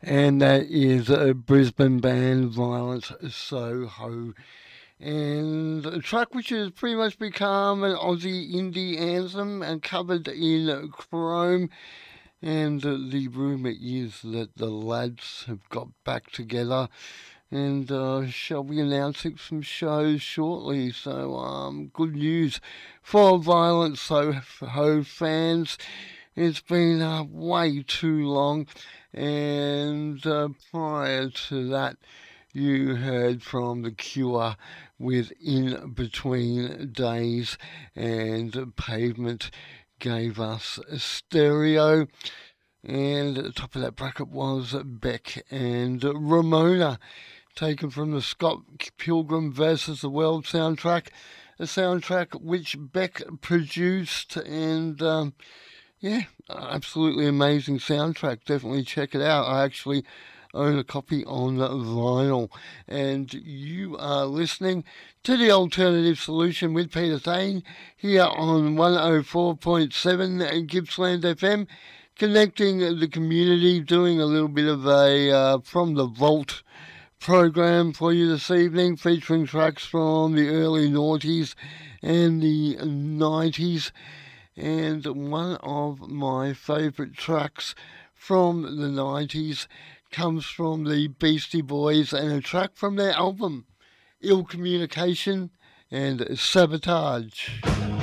and that is a Brisbane band, Violence Soho. And a track which has pretty much become an Aussie indie anthem and covered in Chrome. And the rumour is that the lads have got back together and shall be announcing some shows shortly. So, good news for Violent Soho fans. It's been way too long, and prior to that, you heard from The Cure with In Between Days, and Pavement gave us Stereo. And at the top of that bracket was Beck and Ramona, taken from the Scott Pilgrim versus the World soundtrack, a soundtrack which Beck produced, and yeah, absolutely amazing soundtrack. Definitely check it out. I actually own a copy on vinyl. And you are listening to The Alternative Solution with Peter Thane here on 104.7 Gippsland FM, connecting the community, doing a little bit of a From the Vault program for you this evening, featuring tracks from the early noughties and the 90s. And one of my favourite tracks from the 90s comes from the Beastie Boys, and a track from their album Ill Communication and Sabotage.